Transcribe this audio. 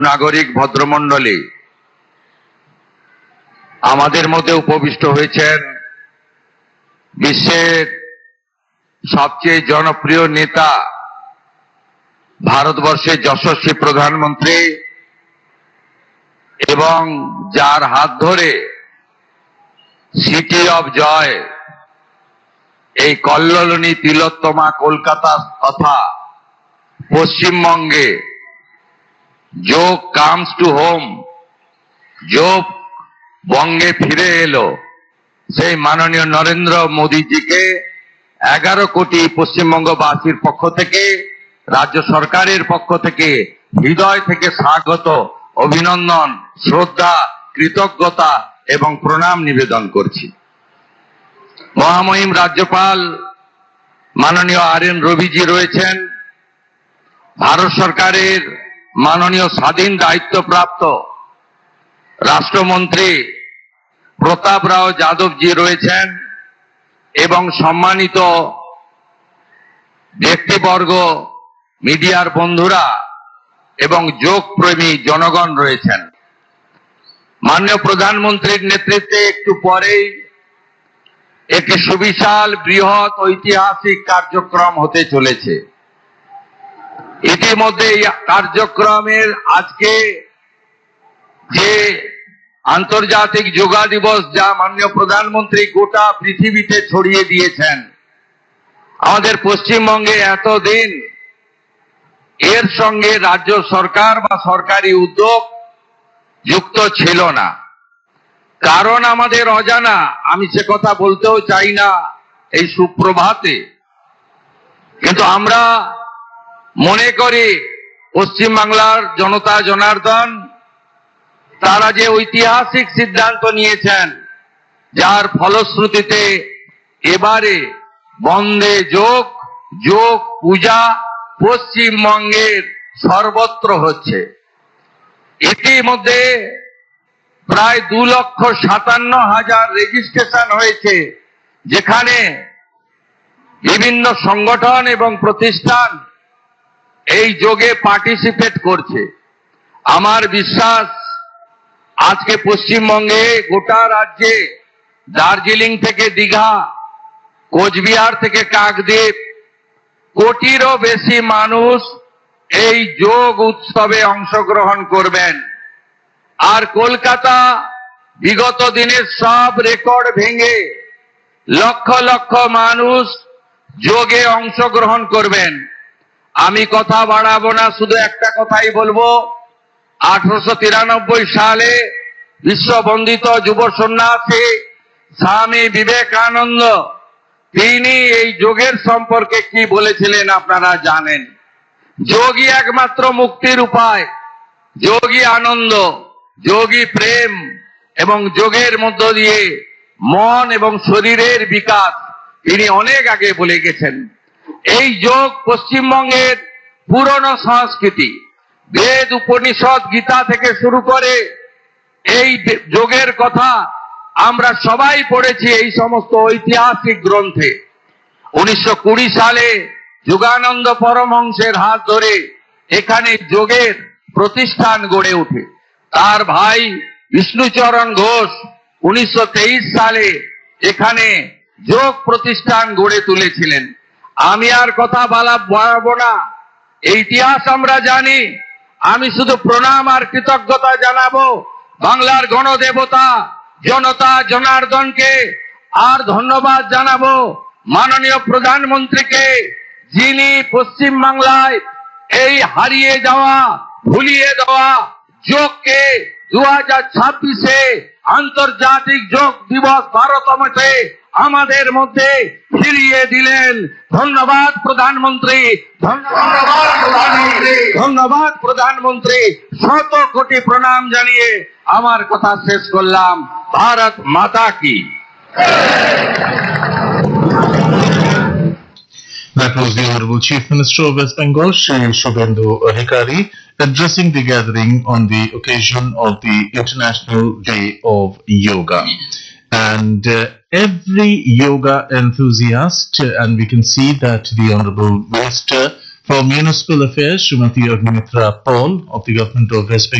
নাগরিক ভদ্রমণ্ডলী, আমাদের মধ্যে উপবিষ্ট হয়েছেন বিশ্বের সবচেয়ে জনপ্রিয় নেতা, ভারতবর্ষের যশস্বী প্রধানমন্ত্রী এবং যার হাত ধরে সিটি অফ জয়, এই কল্লোলিনী তিলোত্তমা কলকাতা তথা পশ্চিমবঙ্গে যোগ কামস টু হোম, যোগ বঙ্গে ফিরে এলো, সেই মাননীয় নরেন্দ্র মোদীজিকে 11 কোটি পশ্চিমবঙ্গবাসীর পক্ষ থেকে, রাজ্য সরকারের পক্ষ থেকে হৃদয় থেকে স্বাগত, অভিনন্দন, শ্রদ্ধা, কৃতজ্ঞতা এবং প্রণাম নিবেদন করছি। মহামহিম রাজ্যপাল মাননীয় RN রবিজি রয়েছেন, ভারত সরকারের মাননীয় স্বাধীন দায়িত্বপ্রাপ্ত রাষ্ট্রমন্ত্রী প্রতাপ রাও যাদবজি রয়েছেন এবং সম্মানিত ব্যক্তিবর্গ, মিডিয়ার বন্ধুরা এবং যোগপ্রেমী জনগণ রয়েছেন। মাননীয় প্রধানমন্ত্রীর নেতৃত্বে একটু পরেই একটি সুবিশাল বৃহৎ ঐতিহাসিক কার্যক্রম হতে চলেছে। ইতিমধ্যে এই কার্যক্রমের আজকে যে আন্তর্জাতিক যোগা দিবস, যা মাননীয় প্রধানমন্ত্রী গোটা পৃথিবীতে ছড়িয়ে দিয়েছেন, আমাদের পশ্চিমবঙ্গে এতদিন এর সঙ্গে রাজ্য সরকার বা সরকারি উদ্যোগ যুক্ত ছিল না। কারণ আমাদের অজানা, আমি সে কথা বলতেও চাই না এই সুপ্রভাতে, কিন্তু আমরা মনে করি পশ্চিমবাংলার জনতা জনার্দন তারা যে ঐতিহাসিক সিদ্ধান্ত নিয়েছেন, যার ফলশ্রুতিতে এবারে বন্দে যোগ, যোগ পূজা পশ্চিমবঙ্গের সর্বত্র হচ্ছে। ইতিমধ্যে প্রায় 2,57,000 রেজিস্ট্রেশন হয়েছে, যেখানে বিভিন্ন সংগঠন এবং প্রতিষ্ঠান এই যোগে পার্টিসিপেট করছে। আমার বিশ্বাস আজকে পশ্চিমবঙ্গে গোটা রাজ্যে দার্জিলিং থেকে দীঘা, কোচবিহার থেকে কাকদ্বীপ, কোটিরও বেশি মানুষ এই যোগ উৎসবে অংশগ্রহণ করবেন। আর কলকাতা বিগত দিনের সব রেকর্ড ভেঙে লক্ষ লক্ষ মানুষ যোগে অংশগ্রহণ করবেন। আমি কথা বাড়াবো না, শুধু একটা কথাই বলবো। 1893 সালে বিশ্ববন্দিত যুব সন্ন্যাসী স্বামী বিবেকানন্দ, তিনি এই যোগের সম্পর্কে কি বলেছিলেন আপনারা জানেন। যোগই একমাত্র মুক্তির উপায়, যোগী আনন্দ, যোগী প্রেম এবং যোগের মধ্য দিয়ে মন এবং শরীরের বিকাশ, তিনি অনেক আগে বলে গেছেন। এই যোগ পশ্চিমবঙ্গের পুরনো সংস্কৃতি, বেদ, উপনিষদ, গীতা থেকে শুরু করে এই যোগের কথা আমরা সবাই পড়েছি এই সমস্ত ঐতিহাসিক গ্রন্থে। 1920 সালে যোগানন্দ পরমহংসের হাত ধরে এখানে যোগের প্রতিষ্ঠান গড়ে ওঠে। তার ভাই বিষ্ণুচরণ ঘোষ 1923 সালে এখানে যোগ প্রতিষ্ঠান গড়ে তুলেছিলেন। আমি আর কথা বাড়াবো না, এই ইতিহাস আমরা জানি। আমি শুধু প্রণাম আর কৃতজ্ঞতা জানাবো বাংলার গণদেবতা জনতা জনার্দনকে, আর ধন্যবাদ জানাবো মাননীয় প্রধানমন্ত্রীকে, যিনি পশ্চিমবাংলায় এই হারিয়ে যাওয়া, ভুলিয়ে দেওয়া যোগকে 2026-এ আন্তর্জাতিক যোগ দিবস ভারতবর্ষে আমাদের মধ্যে ফিরিয়ে দিলেন। ধন্যবাদ প্রধানমন্ত্রী, ধন্যবাদ প্রধানমন্ত্রী, ধন্যবাদ প্রধানমন্ত্রী। শত কোটি প্রণাম জানিয়ে আমার কথা শেষ করলাম। ভারত মাতা কি। That was the Honorable Chief Minister of West Bengal, Shri Shubhendu Adhikari, addressing the gathering on the occasion of the International Day of Yoga. And every yoga enthusiast, and we can see that the Honorable Minister For Municipal Affairs, Srimati Agnimitra Paul of the Government of West Bengal